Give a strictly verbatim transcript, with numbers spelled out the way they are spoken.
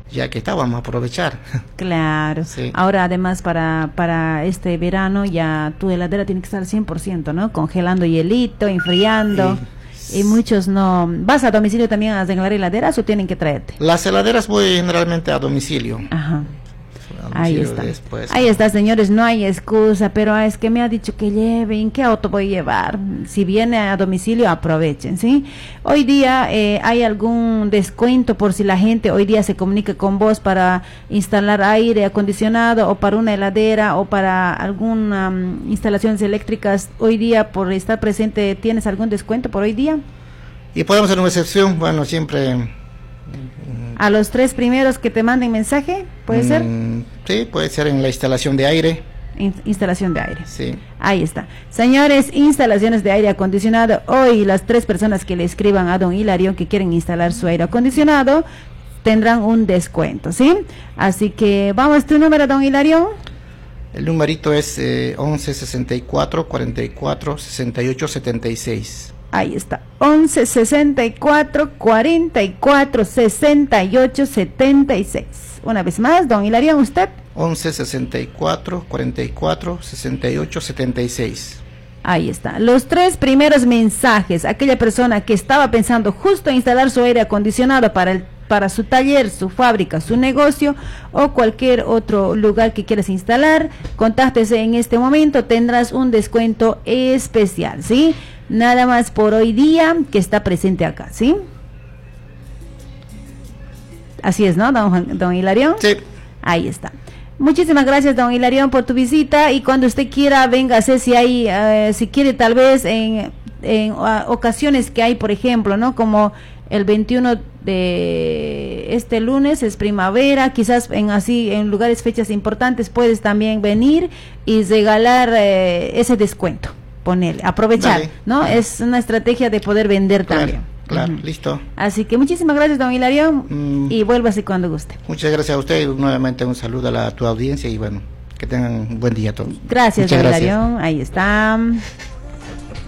ya que está, vamos a aprovechar. Claro. Sí. Ahora, además, para para este verano, ya tu heladera tiene que estar cien por ciento, ¿no? Congelando hielito, enfriando. Y, y muchos no... ¿Vas a domicilio también a arreglar heladeras o tienen que traerte? Las heladeras voy generalmente a domicilio. Ajá. A Ahí domicilio está. después. Ahí está, señores, no hay excusa, pero es que me ha dicho que lleven, ¿qué auto voy a llevar? Si viene a domicilio, aprovechen, ¿sí? Hoy día eh, hay algún descuento por si la gente hoy día se comunica con vos para instalar aire acondicionado o para una heladera o para algunas um, instalaciones eléctricas. Hoy día, por estar presente, ¿tienes algún descuento por hoy día? Y podemos hacer una excepción, bueno, siempre... A los tres primeros que te manden mensaje, ¿puede mm, ser? Sí, puede ser en la instalación de aire. In instalación de aire. Sí. Ahí está. Señores, instalaciones de aire acondicionado. Hoy las tres personas que le escriban a don Hilarión que quieren instalar su aire acondicionado tendrán un descuento, ¿sí? Así que, vamos, tu número, don Hilarión. El numerito es eh, once sesenta y cuatro cuarenta y cuatro sesenta y ocho setenta y seis. Ahí está, once sesenta y cuatro cuarenta y cuatro sesenta y ocho setenta y seis. Una vez más, don Hilarión, ¿usted? once sesenta y cuatro cuarenta y cuatro sesenta y ocho setenta y seis. Ahí está, los tres primeros mensajes, aquella persona que estaba pensando justo instalar su aire acondicionado para el para su taller, su fábrica, su negocio o cualquier otro lugar que quieras instalar, contáctese en este momento, tendrás un descuento especial, ¿sí? Nada más por hoy día que está presente acá, ¿sí? Así es, ¿no, don, don Hilarión? Sí. Ahí está. Muchísimas gracias, don Hilarión, por tu visita, y cuando usted quiera, véngase, si hay, uh, si quiere tal vez en, en uh, ocasiones que hay, por ejemplo, ¿no? Como el veintiuno de este lunes es primavera, quizás en así en lugares, fechas importantes, puedes también venir y regalar eh, ese descuento, ponerle, aprovechar, vale. ¿No? Es una estrategia de poder vender claro, también. Claro, uh-huh. Listo. Así que muchísimas gracias, don Hilarión, mm. y vuélvase cuando guste. Muchas gracias a usted, nuevamente un saludo a, la, a tu audiencia y bueno, que tengan un buen día a todos. Gracias, Muchas don gracias. Hilarión, ahí está.